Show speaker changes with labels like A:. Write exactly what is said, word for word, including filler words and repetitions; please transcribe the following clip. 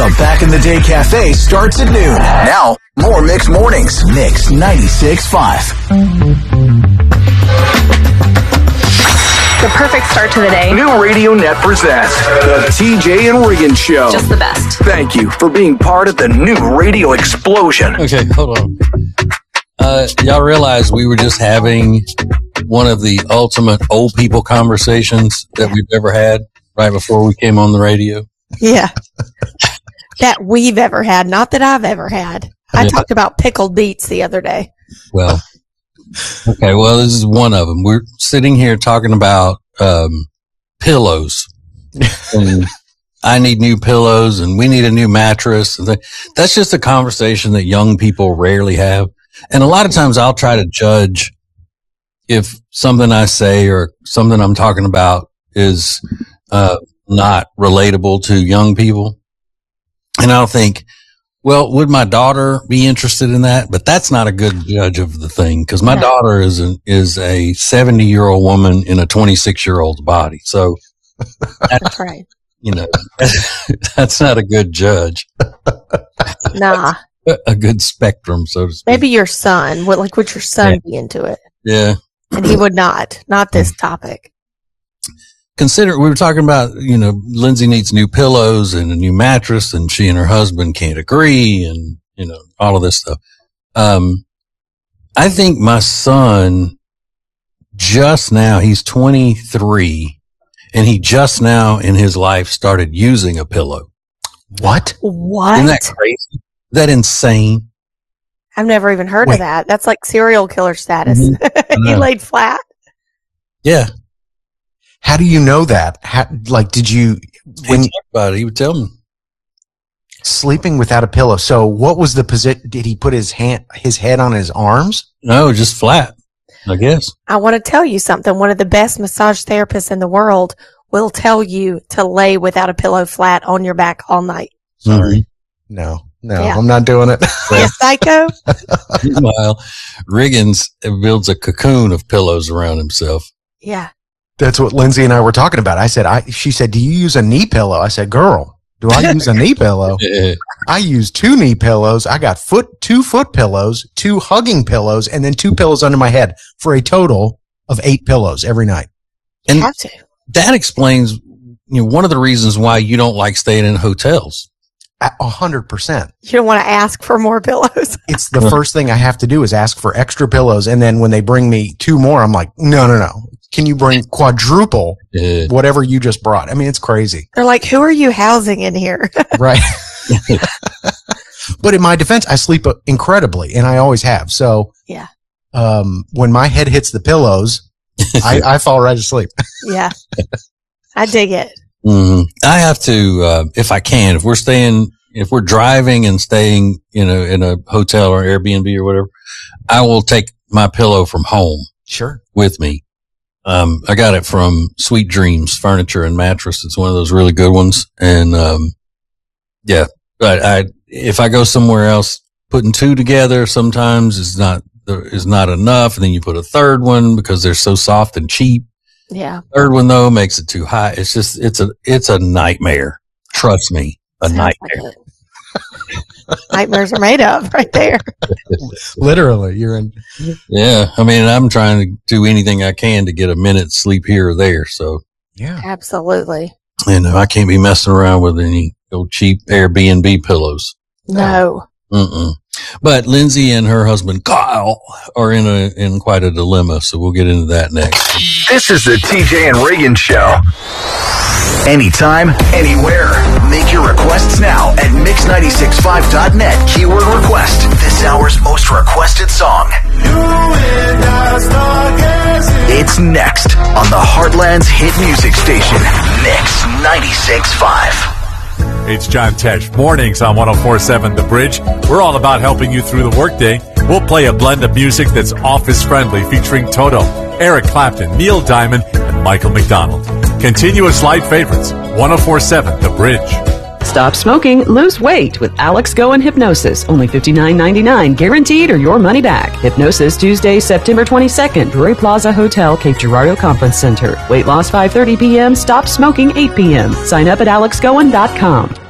A: The Back in the Day Cafe starts at noon. Now, more Mix Mornings. Mix ninety-six point five.
B: The perfect start to the day.
A: New Radio Net presents The T J and Regan Show.
B: Just the best.
A: Thank you for being part of the new radio explosion.
C: Okay, hold on. Uh, y'all realize we were just having one of the ultimate old people conversations that we've ever had right before we came on the radio?
D: Yeah. That we've ever had, not that I've ever had. I
C: Yeah.
D: talked about pickled beets the other day.
C: Well, okay, well, this is one of them. We're sitting here talking about um, pillows. And I need new pillows and we need a new mattress. And th- that's just a conversation that young people rarely have. And a lot of times I'll try to judge if something I say or something I'm talking about is uh, not relatable to young people. And I'll think, well, would my daughter be interested in that? But that's not a good judge of the thing because my
D: No.
C: daughter is an, is a seventy year old woman in a twenty-six year old's body. So,
D: That's right.
C: you know, that's not a good judge,
D: Nah.
C: a good spectrum, so to speak.
D: Maybe your son. What, like, would your son
C: Yeah.
D: be into it?
C: Yeah.
D: And he would not. Not this topic.
C: Consider, we were talking about, you know, Lindsay needs new pillows and a new mattress and she and her husband can't agree and, you know, all of this stuff. Um, I think my son just now, he's twenty-three and he just now in his life started using a pillow.
E: What?
D: What?
C: Isn't that crazy? Is that insane?
D: I've never even heard
E: Wait.
D: of that. That's like serial killer status.
C: Mhm.
D: He
C: know.
D: laid flat.
C: Yeah.
E: How do you know that? How, like, did you, when
C: When about it, he would tell me.
E: sleeping without a pillow? So what was the position? Did he put his hand, his head on his arms?
C: No, just flat, I guess.
D: I want to tell you something. One of the best massage therapists in the world will tell you to lay without a pillow flat on your back all night.
E: Sorry. No, no,
D: Yeah.
E: I'm not doing it.
D: You psycho?
C: Meanwhile, Riggins builds a cocoon of pillows around himself.
D: Yeah.
E: That's what Lindsay and I were talking about. I said, I, she said, do you use a knee pillow? I said, girl, do I use a knee pillow?
C: Yeah.
E: I use two knee pillows. I got foot, two foot pillows, two hugging pillows, and then two pillows under my head for a total of eight pillows every night.
D: You
C: And-
D: have to.
C: That explains, you know, one of the reasons why you don't like staying in hotels.
E: A a hundred percent.
D: You don't want to ask for more pillows.
E: It's the first thing I have to do is ask for extra pillows. And then when they bring me two more, I'm like, no, no, no. Can you bring quadruple
C: Yeah.
E: whatever you just brought? I mean, it's crazy.
D: They're like, who are you housing in here?
E: Right. But in my defense, I sleep incredibly and I always have. So,
D: Yeah.
E: um, when my head hits the pillows, I, I fall right asleep.
D: Yeah. I dig it.
C: hmm I have to, uh, if I can, if we're staying, if we're driving and staying, you know, in a hotel or Airbnb or whatever, I will take my pillow from home
E: Sure.
C: with me. Um, I got it from Sweet Dreams Furniture and Mattress. It's one of those really good ones. And, um, yeah, but I, if I go somewhere else, putting two together sometimes is not, is not enough. And then you put a third one because they're so soft and cheap.
D: Yeah.
C: Third one though makes it too high. It's just, it's a, it's a nightmare. Trust me, a
D: Sounds
C: nightmare.
D: like it. Nightmares are made of right there.
E: Literally, you're in.
C: Yeah. I mean, I'm trying to do anything I can to get a minute's sleep here or there. So,
E: Yeah.
D: Absolutely.
C: you know, I can't be messing around with any old cheap Airbnb pillows.
D: No.
C: Mm-mm. But Lindsay and her husband Kyle are in a in quite a dilemma, so we'll get into that next.
A: This is the T J and Regan Show. Anytime, anywhere. Make your requests now at mix nine six five dot net. Keyword request. This hour's most requested song. It's next on the Heartland's hit music station, Mix ninety-six point five.
F: It's John Tesh. Mornings on one oh four point seven The Bridge. We're all about helping you through the workday. We'll play a blend of music that's office-friendly featuring Toto, Eric Clapton, Neil Diamond, and Michael McDonald. Continuous light favorites. one oh four point seven The Bridge.
G: Stop smoking, lose weight with Alex Goen Hypnosis. Only fifty-nine ninety-nine, guaranteed or your money back. Hypnosis Tuesday, September twenty-second, Drury Plaza Hotel, Cape Girardeau Conference Center. Weight loss five thirty p.m., stop smoking eight p.m. Sign up at alex goen dot com.